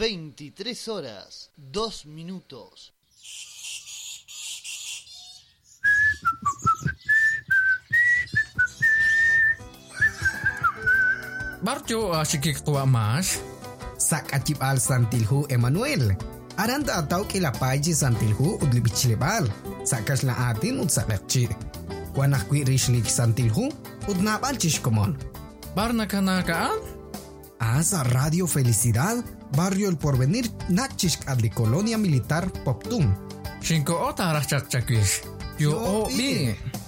23 horas, 2 minutos. Barjo asyik tua mas. Sak acip al santilhu Emmanuel. Aranda atau ke la paji santilhu udli bichlebal. Sakas la atin ud sakakci. Kuanah kui rishlik santilhu ud napal chishkomon. Barna kanakaan? Asa Radio Felicidad, Barrio El Porvenir, nakchishk adli Colonia Militar Poptum. Shinko ota rachak chakwish. Yo o bi.